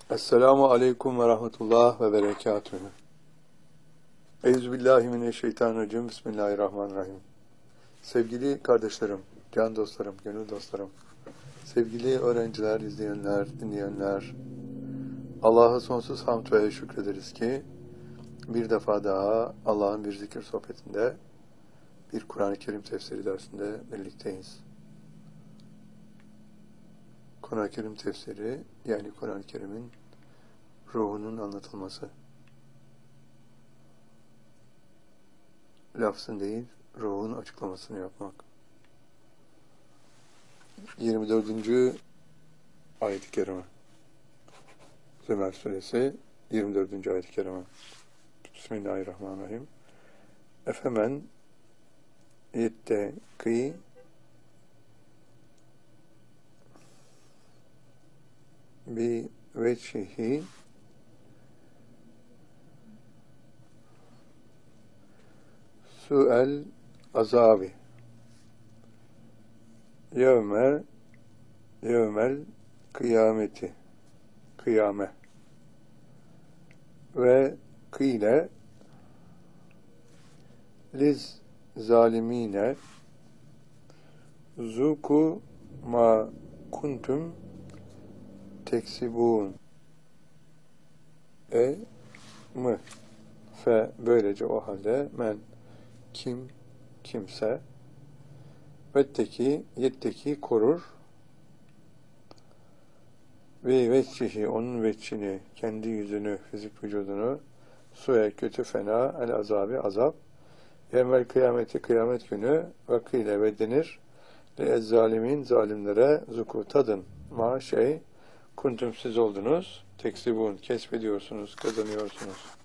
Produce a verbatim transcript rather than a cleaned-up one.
Esselamu Aleyküm ve Rahmetullah ve Berekatühü. Euzubillahimineşşeytanirracim. Bismillahirrahmanirrahim. Sevgili kardeşlerim, can dostlarım, gönül dostlarım, sevgili öğrenciler, izleyenler, dinleyenler, Allah'a sonsuz hamd ve şükrederiz ki bir defa daha Allah'ın bir zikir sohbetinde, bir Kur'an-ı Kerim tefsiri dersinde birlikteyiz. Kur'an-ı Kerim tefsiri, yani Kur'an-ı Kerim'in ruhunun anlatılması. Lafzın değil, ruhun açıklamasını yapmak. yirmi dördüncü ayet-i kerime. Zümer suresi yirmi dördüncü ayet-i kerime. Bismillahirrahmanirrahim. Efemen yetteki bi veçhihi su'el azabi yevme yevmel kıyameti kıyame ve kıyle liz zalimine zuku ma kuntum teksibun e mı fe böylece o halde men kim kimse vetteki yetteki korur ve veçhihi onun veçhini kendi yüzünü fizik vücudunu suya kötü fena el azabi azap yevmel kıyameti kıyamet günü vakile ve denir le zalimin zalimlere zuku tadın ma şey kuntum siz oldunuz teksibun kesbediyorsunuz kazanıyorsunuz.